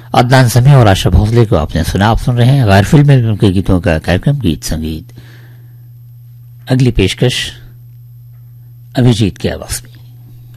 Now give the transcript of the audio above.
अदनान समी और आशा भोसले को आपने सुना। आप सुन रहे हैं गैर फिल्म में उनके गीतों का कार्यक्रम गीत संगीत। अगली पेशकश अभिजीत की आवाज में।